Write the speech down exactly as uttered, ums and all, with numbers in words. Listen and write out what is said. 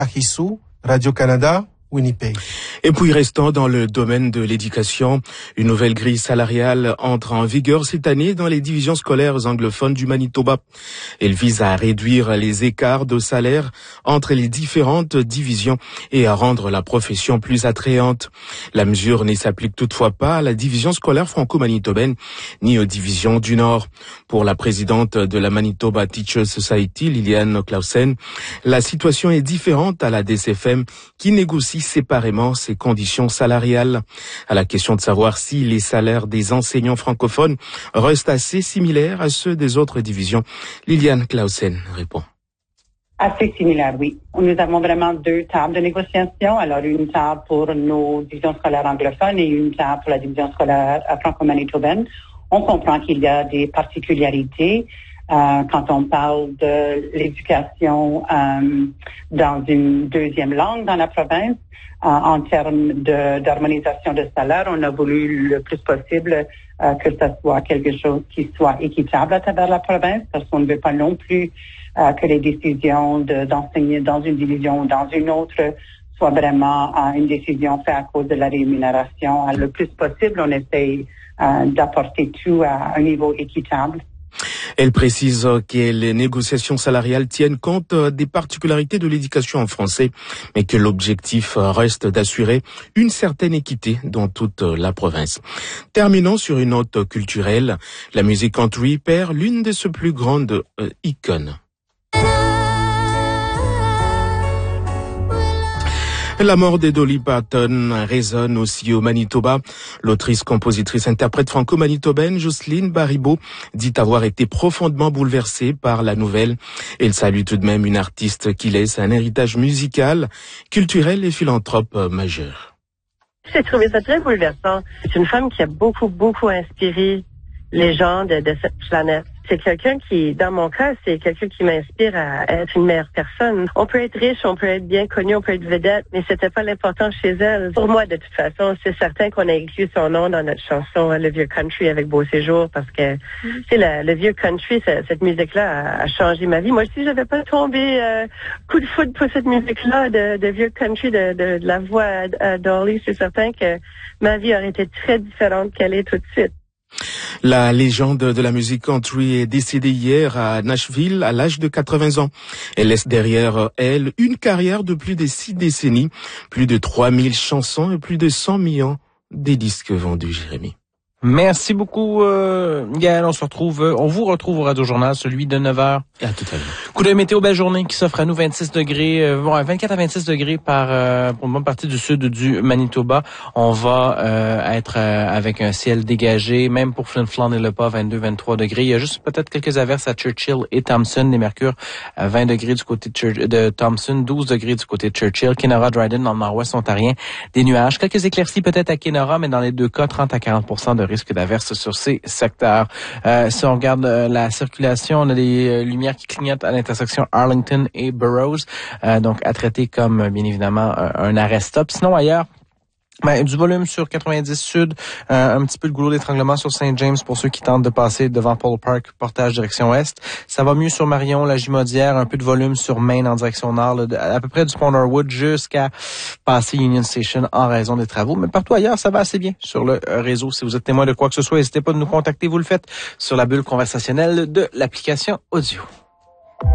Ahisu, Radio-Canada, Winnipeg. Et puis restant dans le domaine de l'éducation, une nouvelle grille salariale entre en vigueur cette année dans les divisions scolaires anglophones du Manitoba. Elle vise à réduire les écarts de salaire entre les différentes divisions et à rendre la profession plus attrayante. La mesure ne s'applique toutefois pas à la division scolaire franco-manitobaine ni aux divisions du Nord. Pour la présidente de la Manitoba Teachers Society, Liliane Clausen, la situation est différente à la D C F M qui négocie séparément ses conditions salariales. À la question de savoir si les salaires des enseignants francophones restent assez similaires à ceux des autres divisions, Liliane Clausen répond. Assez similaire, oui. Nous avons vraiment deux tables de négociation. Alors, une table pour nos divisions scolaires anglophones et une table pour la division scolaire franco-manitobaine. On comprend qu'il y a des particularités euh, quand on parle de l'éducation euh, dans une deuxième langue dans la province. Euh, en termes de, d'harmonisation de salaire, on a voulu le plus possible euh, que ce soit quelque chose qui soit équitable à travers la province, parce qu'on ne veut pas non plus euh, que les décisions de, d'enseigner dans une division ou dans une autre soient vraiment euh, une décision faite à cause de la rémunération. Euh, le plus possible, on essaye euh, d'apporter tout à un niveau équitable. Elle précise que les négociations salariales tiennent compte des particularités de l'éducation en français, mais que l'objectif reste d'assurer une certaine équité dans toute la province. Terminons sur une note culturelle. La musique country perd l'une de ses plus grandes euh, icônes. La mort de Dolly Parton résonne aussi au Manitoba. L'autrice, compositrice, interprète franco-manitobaine Jocelyne Baribeau dit avoir été profondément bouleversée par la nouvelle. Elle salue tout de même une artiste qui laisse un héritage musical, culturel et philanthrope majeur. J'ai trouvé ça très bouleversant. C'est une femme qui a beaucoup, beaucoup inspiré les gens de, de cette planète. C'est quelqu'un qui, dans mon cas, c'est quelqu'un qui m'inspire à être une meilleure personne. On peut être riche, on peut être bien connu, on peut être vedette, mais c'était pas l'important chez elle. Pour moi, de toute façon, c'est certain qu'on a inclus son nom dans notre chanson Le Vieux Country avec Beau Séjour parce que, mm-hmm. tu sais, le Vieux Country, cette, cette musique-là a, a changé ma vie. Moi, si j'avais pas tombé euh, coup de foudre pour cette musique-là de, de Vieux Country, de, de, de la voix à, à Dolly, c'est certain que ma vie aurait été très différente qu'elle est tout de suite. La légende de la musique country est décédée hier à Nashville à l'âge de quatre-vingts ans. Elle laisse derrière elle une carrière de plus de six décennies, plus de trois mille chansons et plus de cent millions de disques vendus, Jérémy. Merci beaucoup, euh, Gaël. On se retrouve, euh, on vous retrouve au Radio Journal, celui de neuf heures. À tout à l'heure. Coup d'œil météo, belle journée qui s'offre à nous, vingt-six degrés, euh, bon, vingt-quatre à vingt-six degrés par, euh, pour une bonne partie du sud du Manitoba. On va, euh, être euh, avec un ciel dégagé, même pour Flin Flon et Le Pas, vingt-deux, vingt-trois degrés. Il y a juste peut-être quelques averses à Churchill et Thompson, les mercures à vingt degrés du côté de, Church- de Thompson, douze degrés du côté de Churchill. Kenora, Dryden dans le nord-ouest ontarien, des nuages. Quelques éclaircies peut-être à Kenora, mais dans les deux cas, trente à quarante pour cent de risque d'averses sur ces secteurs. Euh, si on regarde euh, la circulation, on a des euh, lumières qui clignotent à l'intersection Arlington et Burroughs, euh, donc à traiter comme, bien évidemment, un, un arrêt-stop. Sinon, ailleurs, ben, du volume sur quatre-vingt-dix Sud, euh, un petit peu de goulot d'étranglement sur Saint James pour ceux qui tentent de passer devant Pole Park, portage direction Est. Ça va mieux sur Marion, la Jumaudière, un peu de volume sur Main en direction Nord, là, à peu près du pont Norwood jusqu'à passer Union Station en raison des travaux. Mais partout ailleurs, ça va assez bien sur le réseau. Si vous êtes témoin de quoi que ce soit, n'hésitez pas de nous contacter. Vous le faites sur la bulle conversationnelle de l'application audio.